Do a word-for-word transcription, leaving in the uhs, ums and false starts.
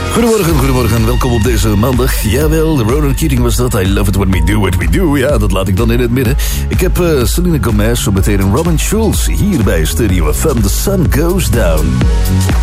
Goedemorgen, goedemorgen. Welkom op deze maandag. Jawel, Ronan Keating was dat. I love it when we do what we do. Ja, dat laat ik dan in het midden. Ik heb uh, Selena Gomez, zo meteen en Robin Schulz hier bij Studio F M. The Sun Goes Down.